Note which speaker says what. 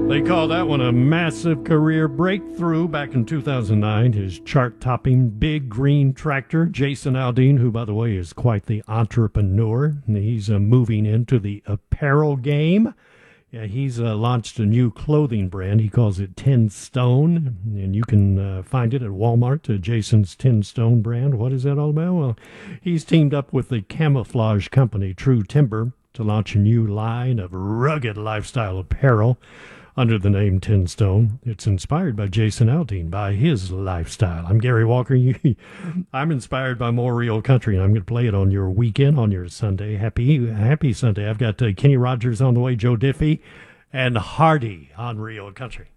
Speaker 1: They call that one a massive career breakthrough back in 2009. His chart-topping Big Green Tractor, Jason Aldean, who, by the way, is quite the entrepreneur. He's moving into the apparel game. Yeah, he's launched a new clothing brand. He calls it 10 Stone, and you can find it at Walmart, Jason's 10 Stone brand. What is that all about? Well, he's teamed up with the camouflage company True Timber to launch a new line of rugged lifestyle apparel under the name 10 Stone. It's inspired by Jason Aldean, by his lifestyle. I'm Gary Walker. I'm inspired by more real country, and I'm going to play it on your weekend, on your Sunday. Happy Sunday. I've got Kenny Rogers on the way, Joe Diffie, and Hardy on Real Country.